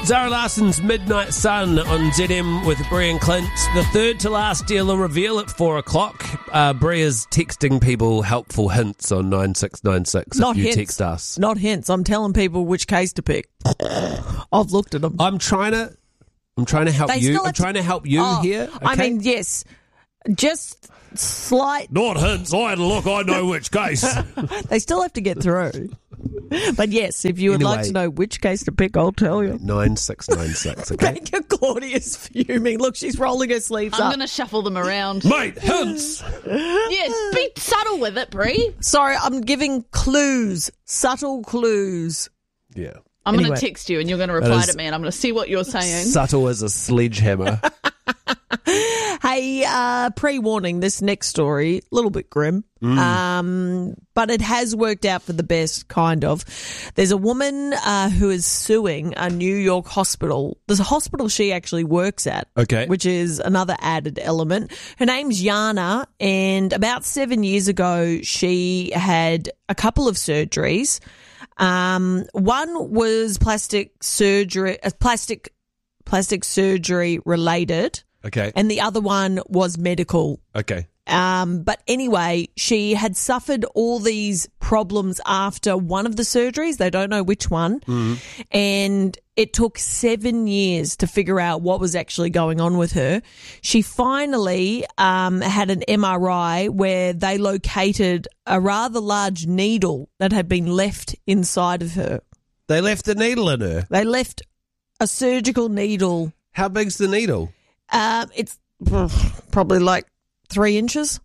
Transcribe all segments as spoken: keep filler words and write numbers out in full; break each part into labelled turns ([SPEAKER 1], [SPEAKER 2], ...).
[SPEAKER 1] Zara Larson's Midnight Sun on Z M with Brie and Clint. The third to last dealer reveal at four o'clock. Uh, Brie is texting people helpful hints on nine six nine six
[SPEAKER 2] Not
[SPEAKER 1] if you
[SPEAKER 2] hints.
[SPEAKER 1] text us.
[SPEAKER 2] Not hints. I'm telling people which case to pick. I've looked at them.
[SPEAKER 1] I'm trying to I'm trying to help
[SPEAKER 2] They
[SPEAKER 1] you.
[SPEAKER 2] still
[SPEAKER 1] I'm
[SPEAKER 2] have to-
[SPEAKER 1] trying to help you
[SPEAKER 2] Oh,
[SPEAKER 1] here.
[SPEAKER 2] I
[SPEAKER 1] okay?
[SPEAKER 2] mean, yes. Just slight.
[SPEAKER 1] Not hints. I had a look. I know which case.
[SPEAKER 2] They still have to get through. But yes, if you would like
[SPEAKER 1] Anyway.
[SPEAKER 2] to know which case to pick, I'll tell you.
[SPEAKER 1] nine six nine six, okay?
[SPEAKER 2] Thank you, Claudia's fuming. Look, she's rolling her sleeves
[SPEAKER 3] I'm
[SPEAKER 2] up.
[SPEAKER 3] going to shuffle them around.
[SPEAKER 1] Mate, hints.
[SPEAKER 3] Yeah, be subtle with it, Brie.
[SPEAKER 2] Sorry, I'm giving clues. Subtle clues.
[SPEAKER 1] Yeah.
[SPEAKER 3] I'm
[SPEAKER 2] Anyway.
[SPEAKER 3] going to text you and you're going to reply
[SPEAKER 1] is-
[SPEAKER 3] to me and I'm going to see what you're saying.
[SPEAKER 1] Subtle as a sledgehammer.
[SPEAKER 2] Hey, uh, pre-warning, this next story, a little bit grim, um, but it has worked out for the best, kind of. There's a woman uh, who is suing a New York hospital. There's a hospital she actually works at,
[SPEAKER 1] Okay.
[SPEAKER 2] which is another added element. Her name's Yana, and about seven years ago, she had a couple of surgeries. Um, one was plastic surgery, uh, plastic plastic surgery related.
[SPEAKER 1] Okay.
[SPEAKER 2] And the other one was medical.
[SPEAKER 1] Okay.
[SPEAKER 2] Um, but anyway, she had suffered all these problems after one of the surgeries. They don't know which one. And it took seven years to figure out what was actually going on with her. She finally um, had an M R I where they located a rather large needle that had been left inside of her.
[SPEAKER 1] They left the needle in her.
[SPEAKER 2] They left a surgical needle.
[SPEAKER 1] How big's the needle?
[SPEAKER 2] Um, it's probably like three inches.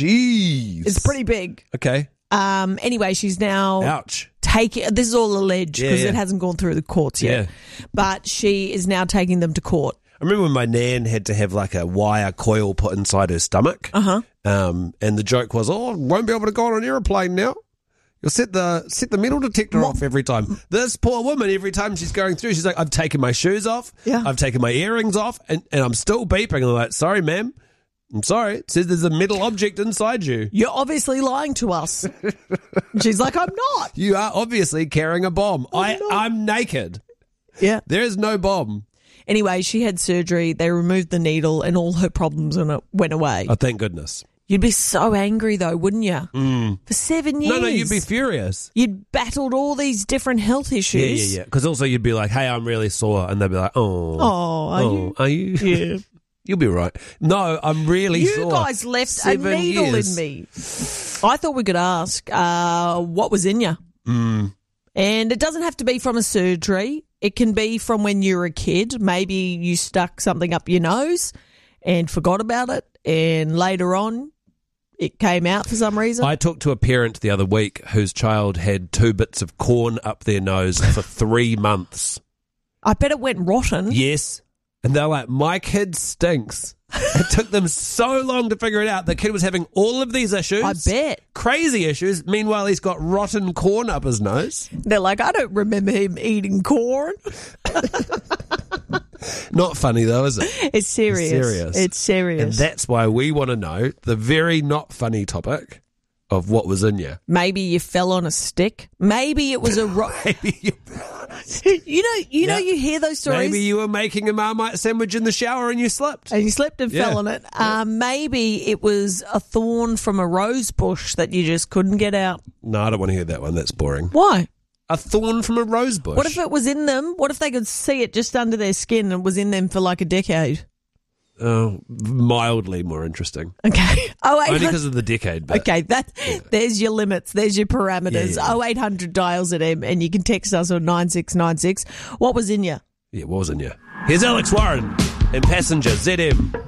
[SPEAKER 1] Jeez.
[SPEAKER 2] It's pretty big.
[SPEAKER 1] Okay.
[SPEAKER 2] Um, anyway, she's now
[SPEAKER 1] Ouch.
[SPEAKER 2] taking. This is all alleged
[SPEAKER 1] Yeah,
[SPEAKER 2] because
[SPEAKER 1] yeah.
[SPEAKER 2] it hasn't gone through the courts yet.
[SPEAKER 1] Yeah.
[SPEAKER 2] But she is now taking them to court.
[SPEAKER 1] I remember when my nan had to have like a wire coil put inside her stomach.
[SPEAKER 2] Uh-huh.
[SPEAKER 1] Um, and the joke was, oh, won't be able to go on an aeroplane now. You'll set the set the metal detector off every time. This poor woman, every time she's going through, she's like, I've taken my shoes off.
[SPEAKER 2] Yeah.
[SPEAKER 1] I've taken my earrings off, and, and I'm still beeping. I'm like, sorry, ma'am. I'm sorry. It says there's a metal object inside you.
[SPEAKER 2] You're obviously lying to us. She's like, I'm not.
[SPEAKER 1] You are obviously carrying a bomb. I,
[SPEAKER 2] not.
[SPEAKER 1] I'm naked.
[SPEAKER 2] Yeah.
[SPEAKER 1] There is no bomb.
[SPEAKER 2] Anyway, she had surgery. They removed the needle and all her problems in it went away.
[SPEAKER 1] Oh, thank goodness.
[SPEAKER 2] You'd be so angry though, wouldn't you?
[SPEAKER 1] Mm.
[SPEAKER 2] For seven years.
[SPEAKER 1] No, no, you'd be furious.
[SPEAKER 2] You'd battled all these different health issues.
[SPEAKER 1] Yeah, yeah, yeah. Because also you'd be like, hey, I'm really sore. And they'd be like, oh.
[SPEAKER 2] Oh, are
[SPEAKER 1] oh,
[SPEAKER 2] you?
[SPEAKER 1] Are you?
[SPEAKER 2] Yeah.
[SPEAKER 1] You'll be right. No, I'm really
[SPEAKER 2] You
[SPEAKER 1] sore.
[SPEAKER 2] guys left
[SPEAKER 1] Seven
[SPEAKER 2] a needle
[SPEAKER 1] years.
[SPEAKER 2] in me. I thought we could ask uh, what was in you.
[SPEAKER 1] Mm.
[SPEAKER 2] And it doesn't have to be from a surgery. It can be from when you were a kid. Maybe you stuck something up your nose and forgot about it. And later on, it came out for some reason.
[SPEAKER 1] I talked to a parent the other week whose child had two bits of corn up their nose for three months.
[SPEAKER 2] I bet it went rotten.
[SPEAKER 1] Yes. And they're like, my kid stinks. It took them so long to figure it out. The kid was having all of these issues.
[SPEAKER 2] I bet.
[SPEAKER 1] Crazy issues. Meanwhile, he's got rotten corn up his nose.
[SPEAKER 2] They're like, I don't remember him eating corn.
[SPEAKER 1] Not funny, though, is it?
[SPEAKER 2] It's serious.
[SPEAKER 1] It's serious.
[SPEAKER 2] It's serious.
[SPEAKER 1] And that's why we want to know the very not funny topic of what was in you.
[SPEAKER 2] Maybe you fell on a stick. Maybe it was a ro-
[SPEAKER 1] Maybe you,
[SPEAKER 2] You know, you know,
[SPEAKER 1] Yeah.
[SPEAKER 2] you hear those stories.
[SPEAKER 1] maybe you were making a Marmite sandwich in the shower and you slipped.
[SPEAKER 2] And you slipped and
[SPEAKER 1] Yeah.
[SPEAKER 2] fell on it. Um, maybe it was a thorn from a rose bush that you just couldn't get out.
[SPEAKER 1] No, I don't want to hear that one. That's boring.
[SPEAKER 2] Why?
[SPEAKER 1] A thorn from a rose bush.
[SPEAKER 2] What if it was in them? What if they could see it just under their skin and it was in them for like a decade?
[SPEAKER 1] Oh, mildly more interesting.
[SPEAKER 2] Okay. Oh, eight
[SPEAKER 1] Only
[SPEAKER 2] hundred.
[SPEAKER 1] because of the decade. But
[SPEAKER 2] Okay, that there's your limits. There's your parameters.
[SPEAKER 1] Yeah, yeah.
[SPEAKER 2] Oh, eight hundred dials at M, and you can text us on nine six nine six. What was in you?
[SPEAKER 1] Yeah, what was in you? Here's Alex Warren and Passenger Z M.